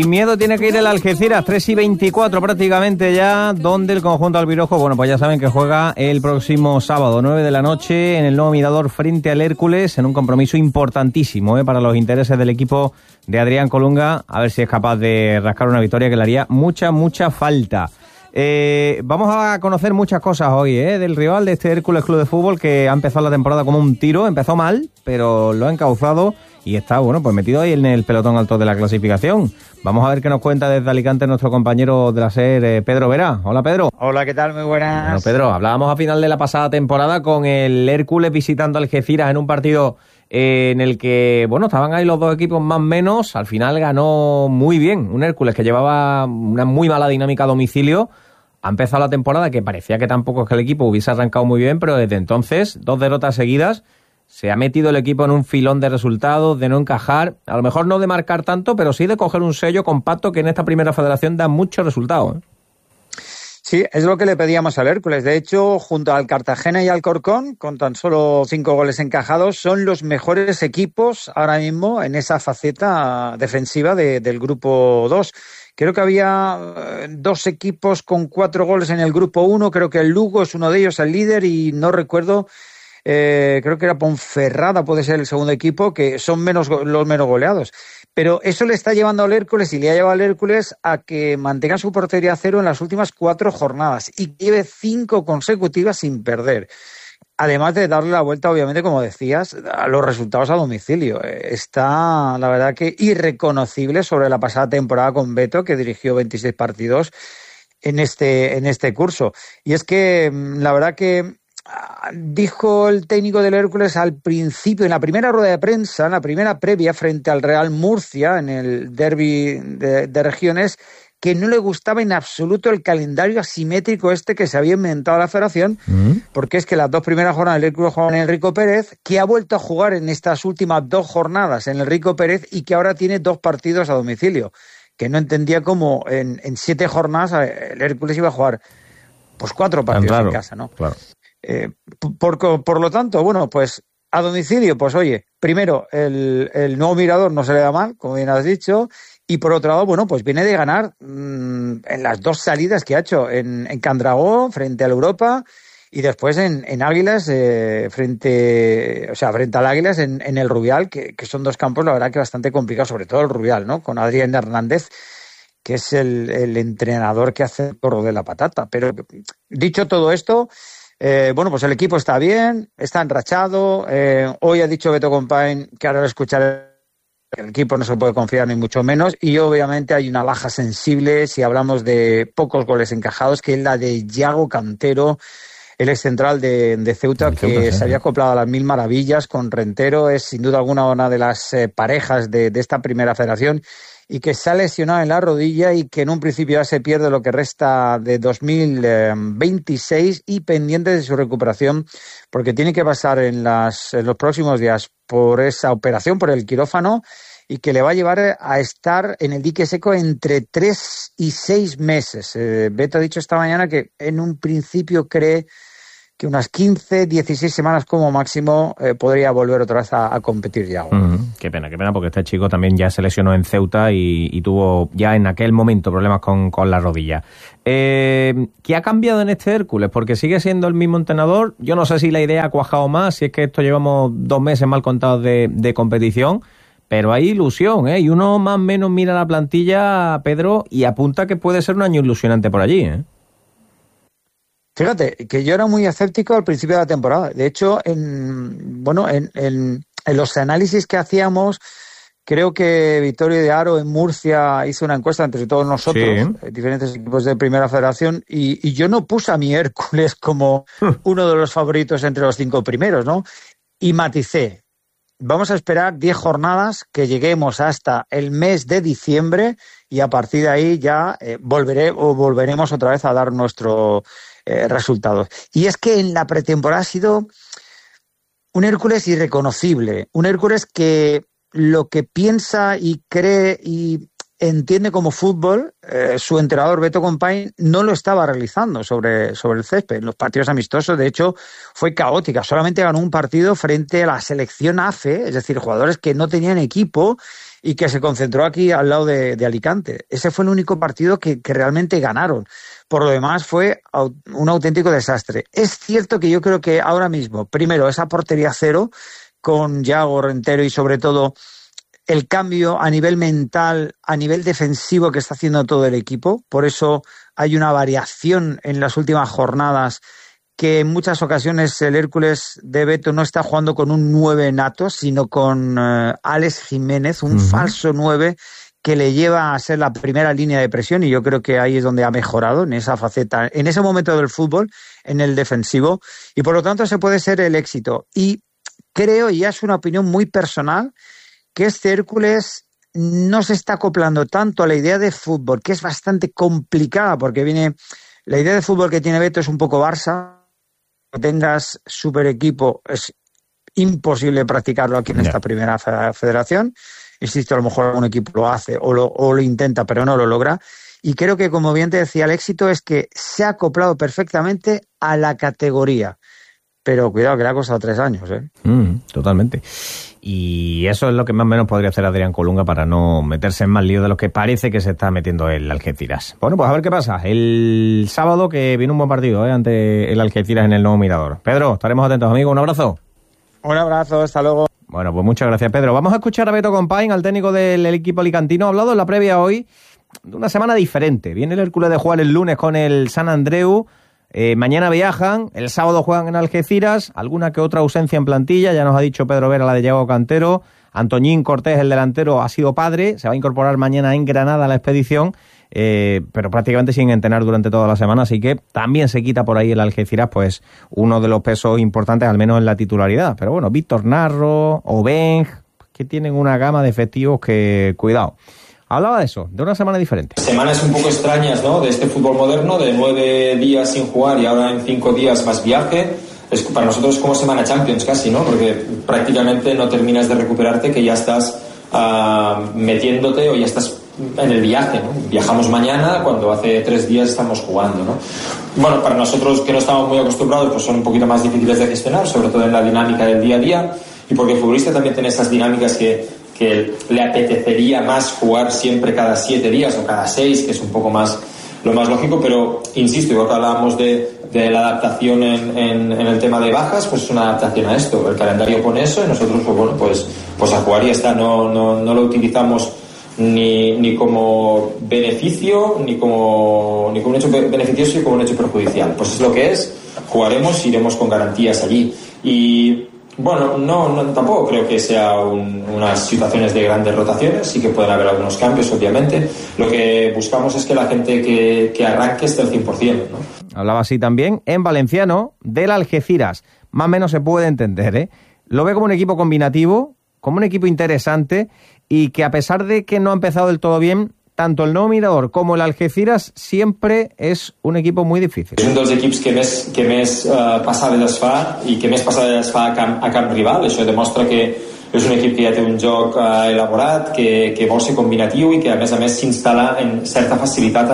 sin miedo tiene que ir el Algeciras, 3:24 prácticamente ya, donde el conjunto albirojo, bueno, pues ya saben que juega el próximo sábado, 9 de la noche, en el nuevo Mirador frente al Hércules, en un compromiso importantísimo para los intereses del equipo de Adrián Colunga, a ver si es capaz de rascar una victoria que le haría mucha falta. Vamos a conocer muchas cosas hoy del rival de este Hércules Club de Fútbol, que ha empezado la temporada como un tiro, empezó mal, pero lo ha encauzado y está, bueno, pues metido ahí en el pelotón alto de la clasificación. Vamos a ver qué nos cuenta desde Alicante nuestro compañero de la SER, Pedro Vera. Hola, Pedro. Hola, ¿qué tal? Muy buenas. Bueno, Pedro, hablábamos a final de la pasada temporada con el Hércules visitando a Algeciras en un partido en el que, bueno, estaban ahí los dos equipos más o menos. Al final ganó muy bien un Hércules que llevaba una muy mala dinámica a domicilio. Ha empezado la temporada que parecía que tampoco es que el equipo hubiese arrancado muy bien, pero desde entonces, 2 derrotas seguidas, se ha metido el equipo en un filón de resultados, de no encajar, a lo mejor no de marcar tanto, pero sí de coger un sello compacto que en esta primera federación da muchos resultados. Sí, es lo que le pedíamos al Hércules. De hecho, junto al Cartagena y al Corcón, con tan solo 5 goles encajados, son los mejores equipos ahora mismo en esa faceta defensiva del grupo 2. Creo que había 2 equipos con 4 goles en el grupo 1, creo que el Lugo es uno de ellos, el líder, y no recuerdo, creo que era Ponferrada, puede ser el segundo equipo, que son los menos goleados. Pero eso le está llevando al Hércules y le ha llevado al Hércules a que mantenga su portería a cero en las últimas 4 jornadas y lleve 5 consecutivas sin perder. Además de darle la vuelta, obviamente, como decías, a los resultados a domicilio. Está, la verdad, que irreconocible sobre la pasada temporada con Beto, que dirigió 26 partidos en este curso. Y es que, la verdad que dijo el técnico del Hércules al principio, en la primera rueda de prensa, en la primera previa frente al Real Murcia, en el derbi de regiones, que no le gustaba en absoluto el calendario asimétrico que se había inventado la federación, porque es que las 2 primeras jornadas del Hércules jugaban en el Rico Pérez, que ha vuelto a jugar en estas últimas 2 jornadas en el Rico Pérez y que ahora tiene 2 partidos a domicilio, que no entendía cómo en 7 jornadas el Hércules iba a jugar pues 4 partidos en casa, ¿no? Claro. Por lo tanto, bueno, pues a domicilio, pues oye, primero el nuevo Mirador no se le da mal, como bien has dicho. Y por otro lado, bueno, pues viene de ganar en las 2 salidas que ha hecho en Candragó frente al Europa y después en Águilas frente al Águilas en el Rubial, que son 2 campos, la verdad, que bastante complicados, sobre todo el Rubial, ¿no? Con Adrián Hernández, que es el entrenador que hace el corro de la patata. Pero dicho todo esto, bueno, pues el equipo está bien, está enrachado. Hoy ha dicho Beto Compain que ahora escuchar el equipo no se puede confiar ni mucho menos, y obviamente hay una baja sensible si hablamos de pocos goles encajados, que es la de Yago Cantero, el excentral de Ceuta, que se había acoplado a las 1000 maravillas con Rentero. Es sin duda alguna una de las parejas de esta primera federación, y que se ha lesionado en la rodilla y que en un principio ya se pierde lo que resta de 2026 y pendiente de su recuperación, porque tiene que pasar en los próximos días por esa operación, por el quirófano, y que le va a llevar a estar en el dique seco entre 3 y 6 meses. Beto ha dicho esta mañana que en un principio cree que unas 15, 16 semanas como máximo podría volver otra vez a competir ya. Qué pena, porque este chico también ya se lesionó en Ceuta y tuvo ya en aquel momento problemas con la rodilla. ¿Qué ha cambiado en este Hércules? Porque sigue siendo el mismo entrenador. Yo no sé si la idea ha cuajado más, si es que esto llevamos 2 meses mal contados de competición, pero hay ilusión, y uno más o menos mira la plantilla, Pedro, y apunta que puede ser un año ilusionante por allí, Fíjate, que yo era muy escéptico al principio de la temporada. De hecho, en los análisis que hacíamos, creo que Vittorio de Aro en Murcia hizo una encuesta entre todos nosotros, diferentes equipos de Primera Federación, y yo no puse a mi Hércules como uno de los favoritos entre los 5 primeros, ¿no? Y maticé. Vamos a esperar 10 jornadas, que lleguemos hasta el mes de diciembre, y a partir de ahí ya volveremos otra vez a dar nuestro resultados. Y es que en la pretemporada ha sido un Hércules irreconocible, un Hércules que lo que piensa y cree y entiende como fútbol, su entrenador Beto Compain no lo estaba realizando sobre el césped. En los partidos amistosos, de hecho, fue caótica. Solamente ganó un partido frente a la selección AFE, es decir, jugadores que no tenían equipo, y que se concentró aquí al lado de Alicante. Ese fue el único partido que realmente ganaron. Por lo demás fue un auténtico desastre. Es cierto que yo creo que ahora mismo, primero, esa portería cero con Yago, Rentero y sobre todo el cambio a nivel mental, a nivel defensivo que está haciendo todo el equipo. Por eso hay una variación en las últimas jornadas que en muchas ocasiones el Hércules de Beto no está jugando con un 9 nato, sino con Alex Jiménez, un falso 9 que le lleva a ser la primera línea de presión, y yo creo que ahí es donde ha mejorado en esa faceta, en ese momento del fútbol, en el defensivo, y por lo tanto ese puede ser el éxito. Y creo, y ya es una opinión muy personal, que este Hércules no se está acoplando tanto a la idea de fútbol, que es bastante complicada, porque la idea de fútbol que tiene Beto es un poco Barça. Que tengas super equipo es imposible practicarlo aquí en esta primera federación. Insisto, a lo mejor algún equipo lo hace o lo intenta, pero no lo logra. Y creo que, como bien te decía, el éxito es que se ha acoplado perfectamente a la categoría. Pero cuidado, que le ha costado 3 años, ¿eh? Totalmente. Y eso es lo que más o menos podría hacer Adrián Colunga para no meterse en más lío de lo que parece que se está metiendo el Algeciras. Bueno, pues a ver qué pasa. El sábado, que viene un buen partido ante el Algeciras en el Nuevo Mirador. Pedro, estaremos atentos, amigo. Un abrazo. Un abrazo, hasta luego. Bueno, pues muchas gracias, Pedro. Vamos a escuchar a Beto Compain, al técnico del equipo alicantino. Ha hablado en la previa hoy de una semana diferente. Viene el Hércules de jugar el lunes con el San Andreu. Mañana viajan, el sábado juegan en Algeciras, alguna que otra ausencia en plantilla, ya nos ha dicho Pedro Vera la de Yago Cantero. Antoñín Cortés, el delantero, ha sido padre, se va a incorporar mañana en Granada a la expedición, pero prácticamente sin entrenar durante toda la semana, así que también se quita por ahí el Algeciras, pues uno de los pesos importantes, al menos en la titularidad. Pero bueno, Víctor Narro, Obeng, que tienen una gama de efectivos que, cuidado. Hablaba de eso, de una semana diferente. Semanas un poco extrañas, ¿no?, de este fútbol moderno, de 9 días sin jugar y ahora en 5 días más viaje. Para nosotros es como semana Champions casi, ¿no?, porque prácticamente no terminas de recuperarte, que ya estás metiéndote o ya estás en el viaje, ¿no? Viajamos mañana cuando hace 3 días estamos jugando, ¿no? Bueno, para nosotros que no estamos muy acostumbrados, pues son un poquito más difíciles de gestionar, sobre todo en la dinámica del día a día, y porque el futbolista también tiene esas dinámicas que le apetecería más jugar siempre cada 7 días o cada 6, que es un poco más lo más lógico, pero insisto, igual que hablábamos de la adaptación en el tema de bajas, pues es una adaptación a esto. El calendario pone eso y nosotros, pues bueno, pues a jugar y ya está. No lo utilizamos ni como beneficio, ni como un hecho beneficioso, ni como un hecho perjudicial. Pues es lo que es, jugaremos, iremos con garantías allí. Y bueno, no tampoco creo que sea unas situaciones de grandes rotaciones, sí que pueden haber algunos cambios, obviamente. Lo que buscamos es que la gente que arranque esté al 100%, ¿no? Hablaba así también en valenciano del Algeciras. Más o menos se puede entender, ¿eh? Lo ve como un equipo combinativo, como un equipo interesante, y que a pesar de que no ha empezado del todo bien, tanto el Nuevo Mirador como el Algeciras siempre és un equip molt difícil. És un dels equips que més passades es fa i que més passades es fa a camp rival. Això demostra que és un equip que ja té un joc elaborat, que vol ser combinatiu i que a més s'instal·la en certa facilitat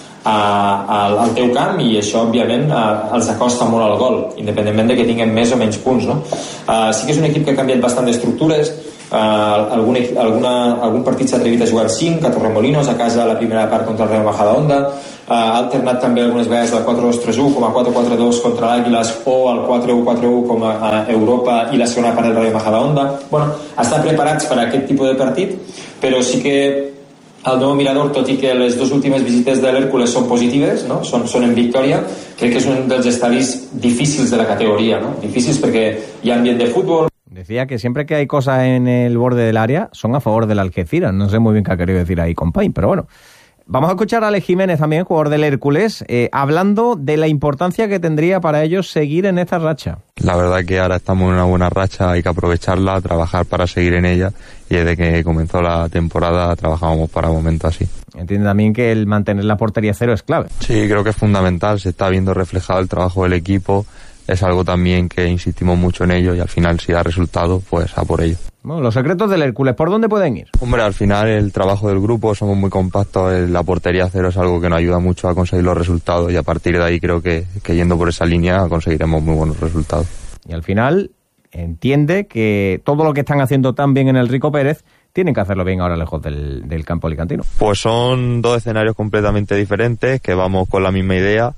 al teu camp, i això òbviament els acosta molt al gol, independentment de que tinguin més o menys punts, no? Sí que és un equip que ha canviat bastant d'estructures. Algun partit s'ha atrevit a jugar 5 a Torremolinos, a casa, a la primera part contra el Real Majadahonda. Ha alternat també algunes vegades el 4-2-3-1 com a 4-4-2 contra l'Àguiles, o el 4-1-4-1 com a Europa i la segona part del Real Majadahonda. Bueno, estan preparats per a aquest tipus de partit, però sí que el Nuevo Mirador, tot i que les 2 últimes visites de l'Hèrcules són positives, no? Són en victòria, crec que és un dels estadis difícils de la categoria, no? Difícils perquè hi ha ambient de futbol. Decía que siempre que hay cosas en el borde del área son a favor del Algeciras. No sé muy bien qué ha querido decir ahí Compain, pero bueno. Vamos a escuchar a Alex Jiménez también, jugador del Hércules, hablando de la importancia que tendría para ellos seguir en esta racha. La verdad que ahora estamos en una buena racha, hay que aprovecharla, trabajar para seguir en ella, y desde que comenzó la temporada trabajamos para momentos así. Entiende también que el mantener la portería cero es clave. Sí, creo que es fundamental, se está viendo reflejado el trabajo del equipo. Es algo también que insistimos mucho en ello y al final si da resultado, pues a por ello. Bueno, los secretos del Hércules, ¿por dónde pueden ir? Hombre, al final el trabajo del grupo, somos muy compactos, la portería cero es algo que nos ayuda mucho a conseguir los resultados, y a partir de ahí creo que yendo por esa línea conseguiremos muy buenos resultados. Y al final entiende que todo lo que están haciendo tan bien en el Rico Pérez tienen que hacerlo bien ahora lejos del campo alicantino. Pues son dos escenarios completamente diferentes, que vamos con la misma idea.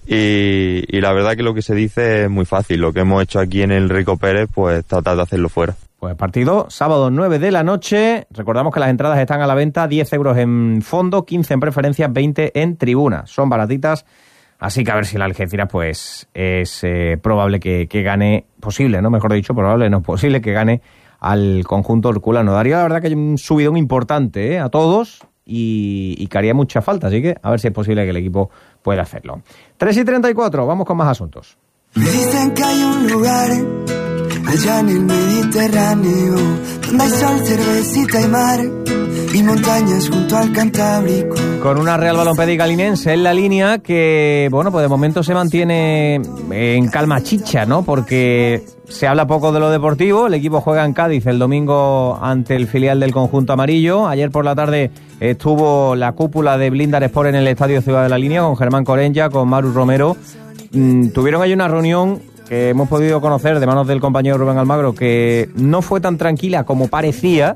Y la verdad que lo que se dice es muy fácil. Lo que hemos hecho aquí en el Rico Pérez, pues tratar de hacerlo fuera. Pues partido sábado 9 de la noche. Recordamos que las entradas están a la venta, 10 euros en fondo, 15 en preferencias, 20 en tribuna. Son baratitas, así que a ver si la Algeciras pues es probable que gane, posible, ¿no? Mejor dicho, probable, no, posible que gane al conjunto herculano. Daría la verdad que hay un subidón importante a todos y que haría mucha falta, así que a ver si es posible que el equipo pueda hacerlo. 3:34, vamos con más asuntos. Me dicen que hay un lugar allá en el Mediterráneo donde hay sol, cervecita y mar y montañas junto al Cantábrico. Con una Real Balompédica linense en la línea que, bueno, pues de momento se mantiene en calma chicha, ¿no? Porque se habla poco de lo deportivo. El equipo juega en Cádiz el domingo ante el filial del conjunto amarillo. Ayer por la tarde estuvo la cúpula de Blindar Sport en el Estadio Ciudad de la Línea con Germán Corenya, con Maru Romero. Tuvieron ahí una reunión que hemos podido conocer de manos del compañero Rubén Almagro, que no fue tan tranquila como parecía,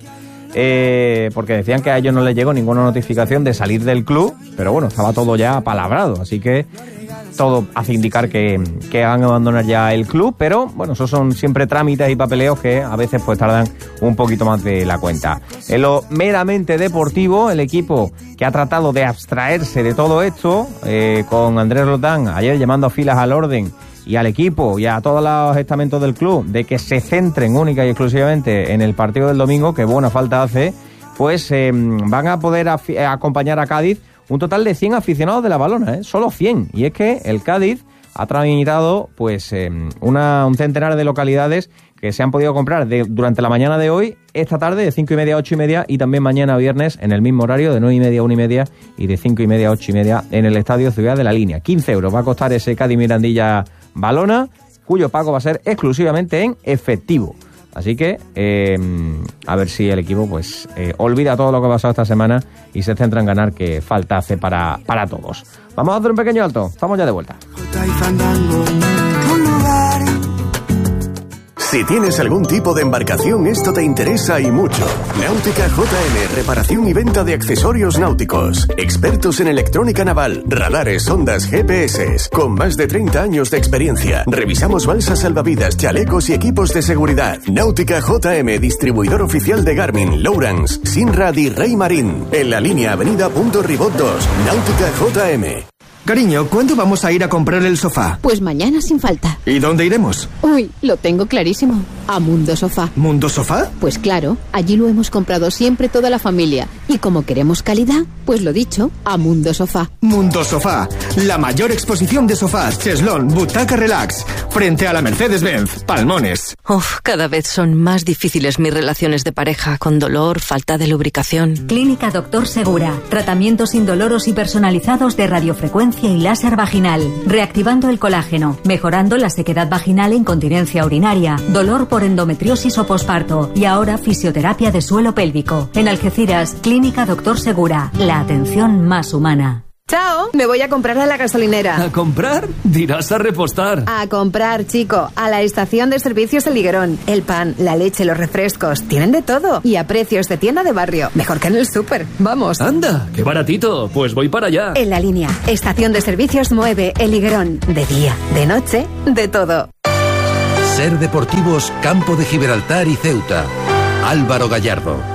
porque decían que a ellos no les llegó ninguna notificación de salir del club, pero bueno, estaba todo ya apalabrado, así que todo hace indicar que van a abandonar ya el club, pero bueno, esos son siempre trámites y papeleos que a veces pues tardan un poquito más de la cuenta. En lo meramente deportivo, el equipo que ha tratado de abstraerse de todo esto, con Andrés Roldán ayer llamando a filas al orden y al equipo y a todos los estamentos del club de que se centren única y exclusivamente en el partido del domingo, que buena falta hace, pues van a poder acompañar a Cádiz un total de 100 aficionados de la Valona, solo 100. Y es que el Cádiz ha tramitado pues un centenar de localidades que se han podido comprar durante la mañana de hoy, esta tarde de 5:30 a 8:30 y también mañana viernes en el mismo horario de 9:30 a 1:30 y de 5:30 a 8:30 en el Estadio Ciudad de la Línea. 15 euros va a costar ese Cádiz Mirandilla Valona, cuyo pago va a ser exclusivamente en efectivo. Así que a ver si el equipo pues olvida todo lo que ha pasado esta semana y se centra en ganar, que falta hace para todos. Vamos a hacer un pequeño alto, estamos ya de vuelta. Si tienes algún tipo de embarcación, esto te interesa y mucho. Náutica JM, reparación y venta de accesorios náuticos. Expertos en electrónica naval, radares, ondas, GPS. Con más de 30 años de experiencia. Revisamos balsas salvavidas, chalecos y equipos de seguridad. Náutica JM, distribuidor oficial de Garmin, Lowrance, Sinrad y Rey Marín. En la línea Avenida Punto Ribot 2. Náutica JM. Cariño, ¿cuándo vamos a ir a comprar el sofá? Pues mañana sin falta. ¿Y dónde iremos? Uy, lo tengo clarísimo. A Mundo Sofá. ¿Mundo Sofá? Pues claro, allí lo hemos comprado siempre toda la familia. Y como queremos calidad, pues lo dicho, a Mundo Sofá. Mundo Sofá, la mayor exposición de sofás, cheslón, butaca relax, frente a la Mercedes-Benz, Palmones. Cada vez son más difíciles mis relaciones de pareja, con dolor, falta de lubricación. Clínica Doctor Segura, tratamientos indoloros y personalizados de radiofrecuencia y láser vaginal, reactivando el colágeno, mejorando la sequedad vaginal e incontinencia urinaria, dolor por endometriosis o posparto y ahora fisioterapia de suelo pélvico. En Algeciras, Clínica Doctor Segura, la atención más humana. Chao, me voy a comprar a la gasolinera. ¿A comprar? Dirás a repostar. A comprar, chico, a la estación de servicios El Higuerón. El pan, la leche, los refrescos, tienen de todo. Y a precios de tienda de barrio, mejor que en el súper. Vamos. Anda, qué baratito, pues voy para allá. En la línea, estación de servicios 9, El Higuerón. De día, de noche, de todo. Ser Deportivos, Campo de Gibraltar y Ceuta. Álvaro Gallardo.